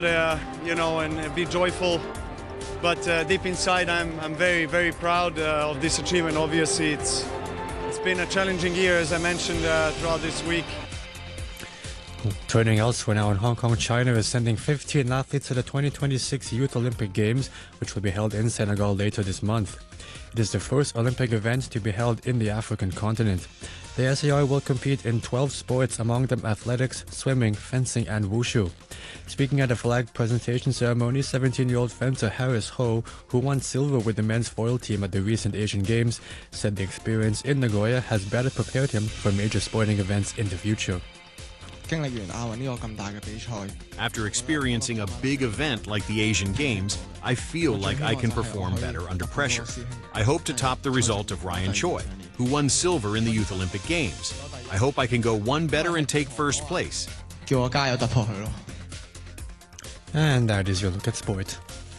and be joyful. But deep inside, I'm very, very proud of this achievement. Obviously, it's been a challenging year, as I mentioned throughout this week. Turning elsewhere now in Hong Kong, China is sending 15 athletes to the 2026 Youth Olympic Games, which will be held in Senegal later this month. It is the first Olympic event to be held in the African continent. The SAR will compete in 12 sports, among them athletics, swimming, fencing and wushu. Speaking at a flag presentation ceremony, 17-year-old fencer Harris Ho, who won silver with the men's foil team at the recent Asian Games, said the experience in Nagoya has better prepared him for major sporting events in the future. After experiencing a big event like the Asian Games, I feel like I can perform better under pressure. I hope to top the result of Ryan Choi, who won silver in the Youth Olympic Games. I hope I can go one better and take first place. And that is your look at sport.